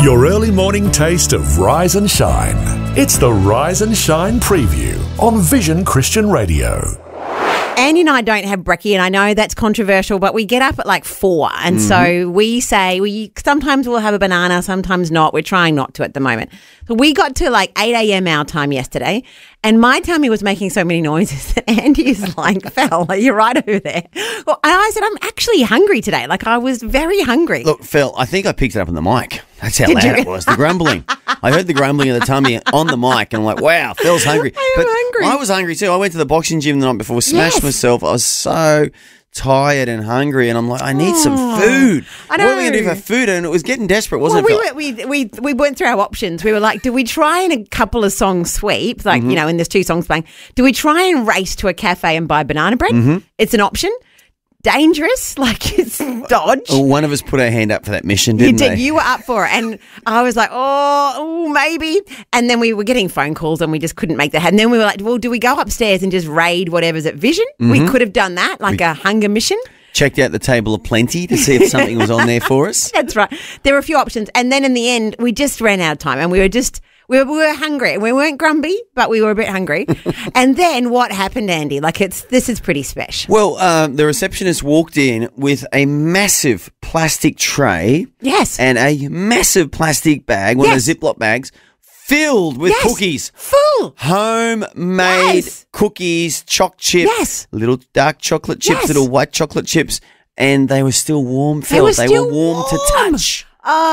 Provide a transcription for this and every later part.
Your early morning taste of Rise and Shine. It's the Rise and Shine preview on Vision Christian Radio. Andy and I don't have brekkie, and I know that's controversial, but we get up at like 4, and so we say sometimes we'll have a banana, sometimes not. We're trying not to at the moment. So we got to like 8 a.m. our time yesterday, and my tummy was making so many noises that Andy is like, Phil, you're right over there. Well, and I said, I'm actually hungry today. Like, I was very hungry. Look, Phil, I think I picked it up on the mic. That's how loud it was, the grumbling. I heard the grumbling of the tummy on the mic, and I'm like, wow, Phil's hungry. I'm hungry. I was hungry too. I went to the boxing gym the night before, smashed myself. I was so tired and hungry, and I'm like, I need some food. I know. What are we going to do for food? And it was getting desperate, wasn't it? We went through our options. We were like, do we try in a couple of song sweeps, like, you know, and there's 2 songs playing. Do we try and race to a cafe and buy banana bread? It's an option. Dangerous, like it's dodge. Well, one of us put our hand up for that mission, didn't You did. they? You were up for it. And I was like, oh, maybe. And then we were getting phone calls and we just couldn't make that. And then we were like, well, do we go upstairs and just raid whatever's at Vision? We could have done that, like a hunger mission. Checked out the table of plenty to see if something was on there for us. That's right. There were a few options. And then in the end, we just ran out of time and we were hungry. We weren't grumpy, but we were a bit hungry. And then what happened, Andy? Like this is pretty special. Well, the receptionist walked in with a massive plastic tray. Yes. And a massive plastic bag, one of the Ziploc bags, filled with cookies. Full. Homemade cookies, choc chips. Yes. Little dark chocolate chips, little white chocolate chips. And they were still warm, Phil. They were warm to touch.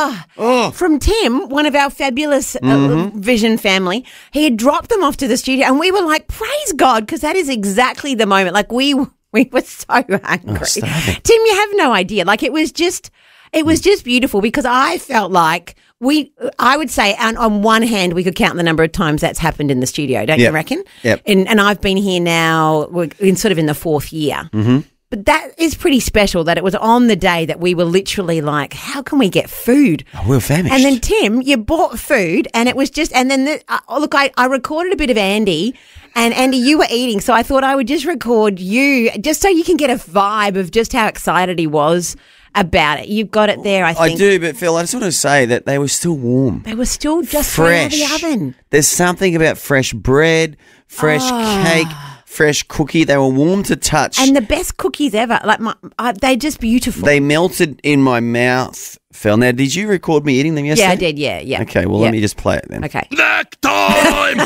From Tim, one of our fabulous Vision family, he had dropped them off to the studio, and we were like, praise God, because that is exactly the moment. Like, we were so hungry. Tim, you have no idea. Like, it was just beautiful because I felt like I would say, on one hand, we could count the number of times that's happened in the studio, don't you reckon? Yep. And I've been here now, we're in sort of in the 4th year. But that is pretty special that it was on the day that we were literally like, how can we get food? Oh, we were famished. And then, Tim, you bought food and it was just, and then, look, I recorded a bit of Andy, and Andy, you were eating, so I thought I would just record you just so you can get a vibe of just how excited he was about it. You've got it there, I think. I do, but Phil, I just want to say that they were still warm. They were still just fresh out of the oven. There's something about fresh bread, fresh cake, fresh cookie. They were warm to touch. And the best cookies ever. Like they're just beautiful. They melted in my mouth, Phil. Now, did you record me eating them yesterday? Yeah, I did, yeah. Okay, well, let me just play it then. Okay. Snack time!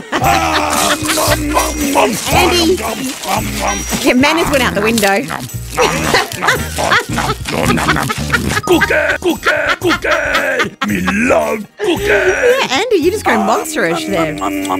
Andy! Yeah, manners went out the window. Cookie! Me love cookie! Yeah, Andy, you just go monstrous there.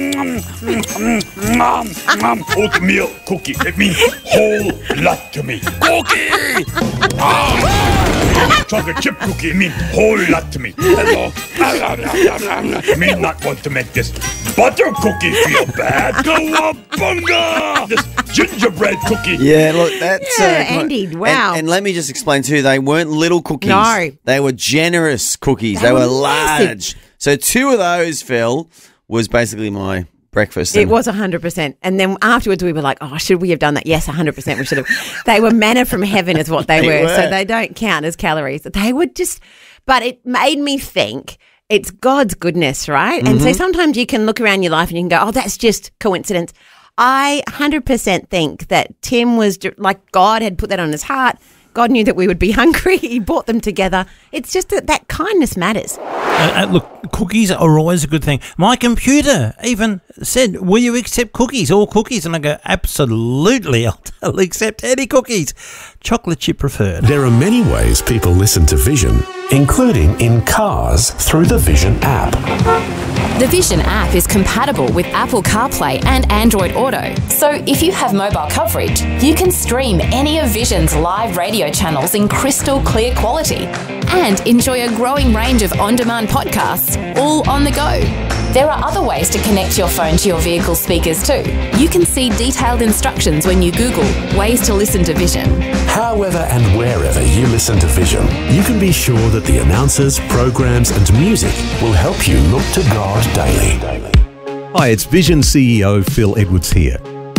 Oatmeal cookie. It means whole lot to me. Cookie! Chocolate chip cookie. It means whole lot to me. Hello. Me not want to make this butter cookie feel bad. Cowabunga! This gingerbread cookie. Yeah, look, that's... Andy, wow. And let me just explain too, they weren't little cookies. No. They were generous cookies. They were large. So 2 of those, Phil, was basically my breakfast. It was 100%. And then afterwards we were like, oh, should we have done that? Yes, 100% we should have. They were manna from heaven is what they were. So they don't count as calories. They were just, but it made me think it's God's goodness, right? And so sometimes you can look around your life and you can go, oh, that's just coincidence. I 100% think that Tim was like, God had put that on his heart. God knew that we would be hungry. He brought them together. It's just that kindness matters. Look, cookies are always a good thing. My computer even said, will you accept cookies, all cookies? And I go, absolutely, I'll accept any cookies. Chocolate chip preferred. There are many ways people listen to Vision, including in cars through the Vision app. The Vision app is compatible with Apple CarPlay and Android Auto. So if you have mobile coverage, you can stream any of Vision's live radio channels in crystal clear quality and enjoy a growing range of on-demand podcasts all on the go. There are other ways to connect your phone to your vehicle speakers too. You can see detailed instructions when you Google ways to listen to Vision. However and wherever you listen to Vision, you can be sure that the announcers, programs and music will help you look to God daily. Hi, it's Vision CEO Phil Edwards here.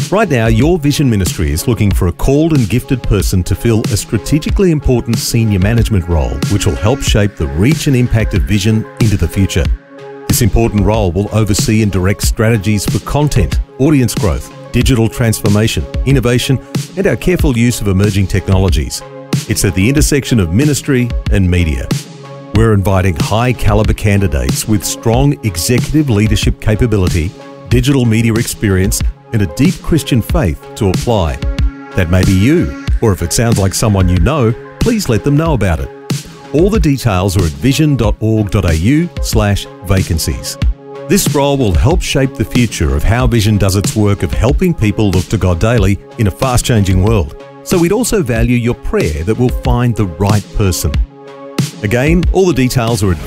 Right now, Your Vision Ministry is looking for a called and gifted person to fill a strategically important senior management role, which will help shape the reach and impact of Vision into the future. This important role will oversee and direct strategies for content, audience growth, digital transformation, innovation, and our careful use of emerging technologies. It's at the intersection of ministry and media. We're inviting high-caliber candidates with strong executive leadership capability, digital media experience, and a deep Christian faith to apply. That may be you, or if it sounds like someone you know, please let them know about it. All the details are at vision.org.au/vacancies. This role will help shape the future of how Vision does its work of helping people look to God daily in a fast-changing world. So we'd also value your prayer that we'll find the right person. Again, all the details are at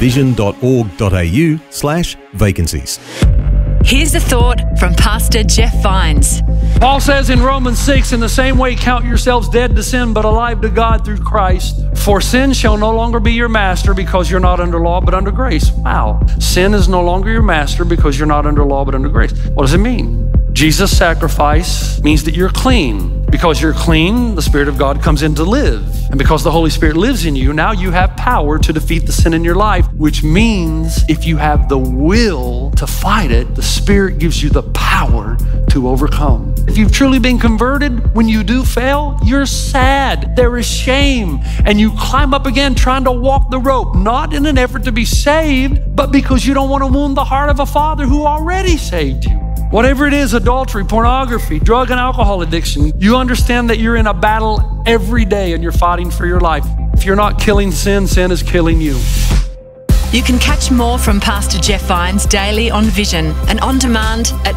vision.org.au/vacancies. Here's a thought from Pastor Jeff Vines. Paul says in Romans 6, in the same way, count yourselves dead to sin, but alive to God through Christ. For sin shall no longer be your master because you're not under law, but under grace. Wow. Sin is no longer your master because you're not under law, but under grace. What does it mean? Jesus' sacrifice means that you're clean. Because you're clean, the Spirit of God comes in to live. And because the Holy Spirit lives in you, now you have power to defeat the sin in your life, which means if you have the will to fight it, the Spirit gives you the power to overcome. If you've truly been converted, when you do fail, you're sad. There is shame. And you climb up again trying to walk the rope, not in an effort to be saved, but because you don't want to wound the heart of a Father who already saved you. Whatever it is, adultery, pornography, drug and alcohol addiction, you understand that you're in a battle every day and you're fighting for your life. If you're not killing sin, sin is killing you. You can catch more from Pastor Jeff Vines daily on Vision and on demand at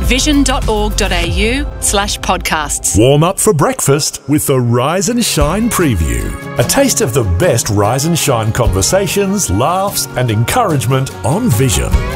vision.org.au/podcasts. Warm up for breakfast with the Rise and Shine preview. A taste of the best Rise and Shine conversations, laughs and encouragement on Vision.